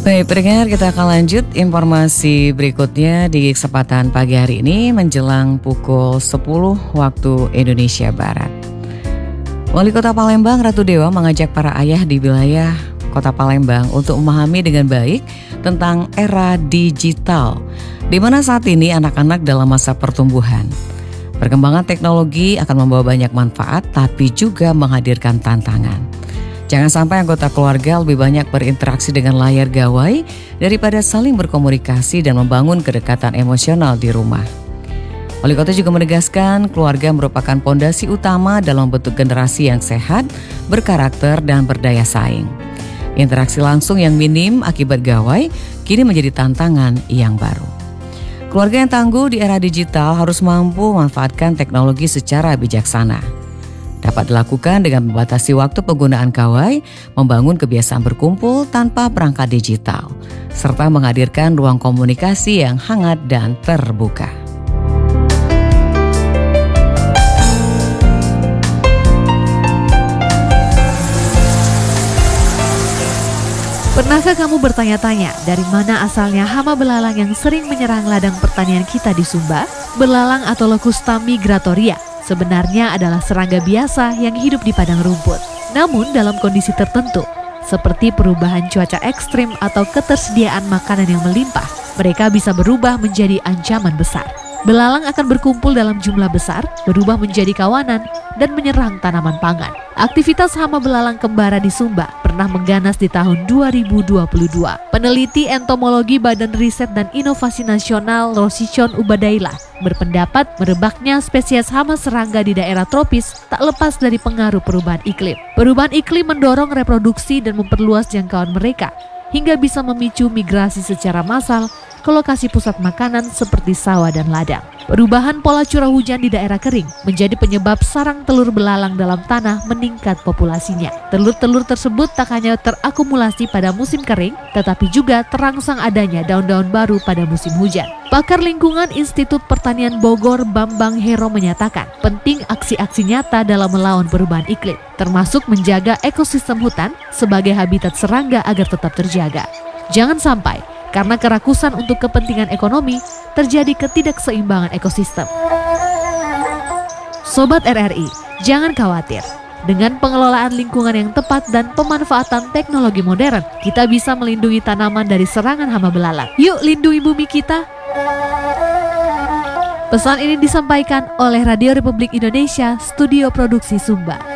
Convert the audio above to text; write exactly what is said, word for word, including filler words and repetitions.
Baik, pendengar, kita akan lanjut informasi berikutnya di kesempatan pagi hari ini menjelang pukul sepuluh waktu Indonesia Barat. Wali Kota Palembang Ratu Dewa mengajak para ayah di wilayah Kota Palembang untuk memahami dengan baik tentang era digital, di mana saat ini anak-anak dalam masa pertumbuhan. Perkembangan teknologi akan membawa banyak manfaat, tapi juga menghadirkan tantangan. Jangan sampai anggota keluarga lebih banyak berinteraksi dengan layar gawai daripada saling berkomunikasi dan membangun kedekatan emosional di rumah. Wali Kota juga menegaskan keluarga merupakan pondasi utama dalam bentuk generasi yang sehat, berkarakter, dan berdaya saing. Interaksi langsung yang minim akibat gawai kini menjadi tantangan yang baru. Keluarga yang tangguh di era digital harus mampu memanfaatkan teknologi secara bijaksana. Dapat dilakukan dengan membatasi waktu penggunaan gawai, membangun kebiasaan berkumpul tanpa perangkat digital, serta menghadirkan ruang komunikasi yang hangat dan terbuka. Pernahkah kamu bertanya-tanya dari mana asalnya hama belalang yang sering menyerang ladang pertanian kita di Sumba? Belalang atau Locusta migratoria sebenarnya adalah serangga biasa yang hidup di padang rumput. Namun dalam kondisi tertentu, seperti perubahan cuaca ekstrim atau ketersediaan makanan yang melimpah, mereka bisa berubah menjadi ancaman besar. Belalang akan berkumpul dalam jumlah besar, berubah menjadi kawanan, dan menyerang tanaman pangan. Aktivitas hama belalang kembara di Sumba pernah mengganas di tahun dua ribu dua puluh dua. Peneliti entomologi Badan Riset dan Inovasi Nasional Rosicon Ubadailah berpendapat merebaknya spesies hama serangga di daerah tropis tak lepas dari pengaruh perubahan iklim. Perubahan iklim mendorong reproduksi dan memperluas jangkauan mereka, hingga bisa memicu migrasi secara massal ke lokasi pusat makanan seperti sawah dan ladang. Perubahan pola curah hujan di daerah kering menjadi penyebab sarang telur belalang dalam tanah meningkat populasinya. Telur-telur tersebut tak hanya terakumulasi pada musim kering, tetapi juga terangsang adanya daun-daun baru pada musim hujan. Pakar lingkungan Institut Pertanian Bogor Bambang Hero menyatakan penting aksi-aksi nyata dalam melawan perubahan iklim, termasuk menjaga ekosistem hutan sebagai habitat serangga agar tetap terjaga. Jangan sampai karena kerakusan untuk kepentingan ekonomi, terjadi ketidakseimbangan ekosistem. Sobat R R I, jangan khawatir. Dengan pengelolaan lingkungan yang tepat dan pemanfaatan teknologi modern, kita bisa melindungi tanaman dari serangan hama belalang. Yuk lindungi bumi kita. Pesan ini disampaikan oleh Radio Republik Indonesia, Studio Produksi Sumba.